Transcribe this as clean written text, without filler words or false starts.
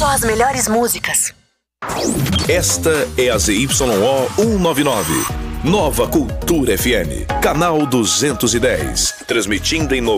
as melhores músicas. Esta é a ZYO 199. Nova Cultura FM. Canal 210. Transmitindo em